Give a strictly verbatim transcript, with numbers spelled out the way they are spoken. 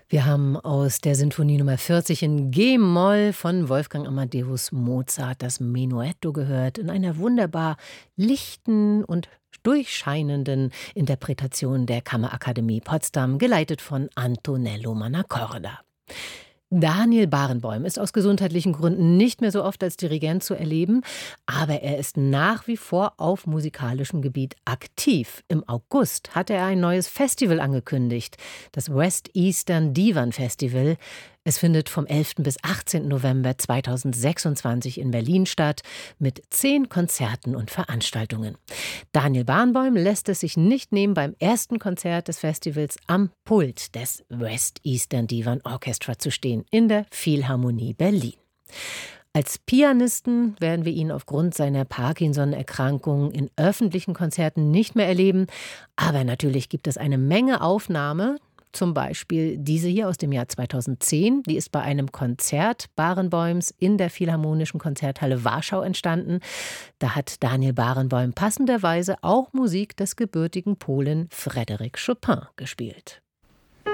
Wir haben aus der Sinfonie Nummer vierzig in G-Moll von Wolfgang Amadeus Mozart das Menuetto gehört, in einer wunderbar lichten und durchscheinenden Interpretation der Kammerakademie Potsdam, geleitet von Antonello Mannacorda. Daniel Barenboim ist aus gesundheitlichen Gründen nicht mehr so oft als Dirigent zu erleben, aber er ist nach wie vor auf musikalischem Gebiet aktiv. Im August hatte er ein neues Festival angekündigt, das West Eastern Divan Festival. Es findet vom elften bis achtzehnten November zweitausendsechsundzwanzig in Berlin statt, mit zehn Konzerten und Veranstaltungen. Daniel Barenboim lässt es sich nicht nehmen, beim ersten Konzert des Festivals am Pult des West Eastern Divan Orchestra zu stehen, in der Philharmonie Berlin. Als Pianisten werden wir ihn aufgrund seiner Parkinson-Erkrankung in öffentlichen Konzerten nicht mehr erleben. Aber natürlich gibt es eine Menge Aufnahmen, zum Beispiel diese hier aus dem Jahr zweitausendzehn. Die ist bei einem Konzert Barenboims in der Philharmonischen Konzerthalle Warschau entstanden. Da hat Daniel Barenboim passenderweise auch Musik des gebürtigen Polen Frédéric Chopin gespielt.